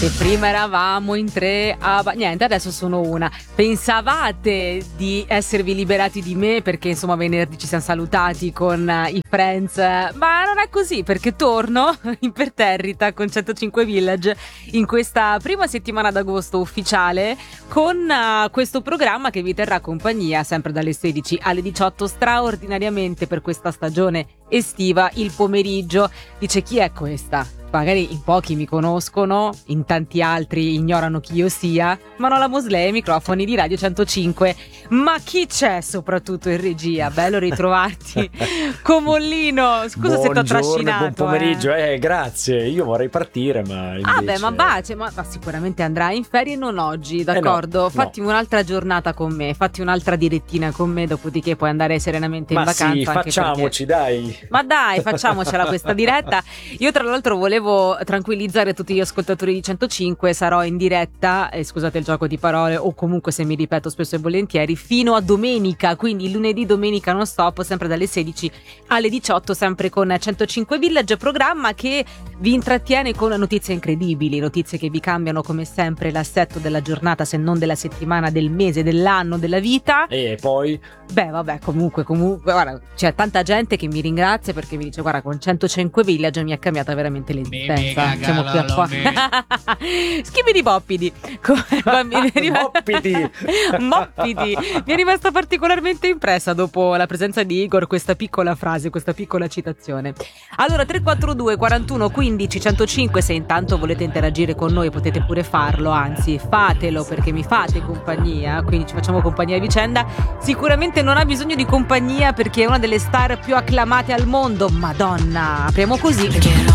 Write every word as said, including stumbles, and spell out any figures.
E prima eravamo in tre a ba- niente, adesso sono una. Pensavate di esservi liberati di me perché insomma venerdì ci siamo salutati con uh, i Friends, ma non è così, perché torno imperterrita con centocinque Village in questa prima settimana d'agosto ufficiale con uh, questo programma che vi terrà compagnia sempre dalle sedici alle diciotto straordinariamente per questa stagione estiva il pomeriggio. Dice: chi è questa? Magari in pochi mi conoscono, in tanti altri ignorano chi io sia. Manola Mosley ai microfoni di Radio centocinque. Ma chi c'è soprattutto in regia? Bello ritrovarti. Comollino, scusa se ti ho trascinato. Buon pomeriggio, eh. eh, grazie. Io vorrei partire, ma invece... Ah beh, ma bacia, ma, ma sicuramente andrai in ferie non oggi, d'accordo? Eh no, fatti no. un'altra giornata con me, fatti un'altra direttina con me, dopodiché puoi andare serenamente in ma vacanza. Sì, anche facciamoci, perché... dai. Ma dai, facciamocela questa diretta. Io tra l'altro volevo tranquillizzare tutti gli ascoltatori di centocinque, sarò in diretta, e scusate il gioco di parole, o comunque se mi ripeto spesso e volentieri, fino a domenica, quindi lunedì, domenica non stop, sempre dalle sedici alle diciotto, sempre con centocinque Village, programma che vi intrattiene con notizie incredibili, notizie che vi cambiano come sempre l'assetto della giornata, se non della settimana, del mese, dell'anno, della vita. E poi? Beh vabbè, comunque, comunque, guarda, c'è tanta gente che mi ringrazia perché mi dice: guarda, con centocinque Village mi è cambiata veramente l'esistenza. Siamo qui a qua. Schibidi boppidi. Moppidi. Moppidi. Mi è rimasta particolarmente impressa dopo la presenza di Igor questa piccola frase, questa piccola citazione. Allora, tre quattro due quarantuno quindici centocinque, se intanto volete interagire con noi potete pure farlo, anzi fatelo perché mi fate compagnia, quindi ci facciamo compagnia a vicenda. Sicuramente non ha bisogno di compagnia perché è una delle star più acclamate al mondo. Madonna, apriamo così.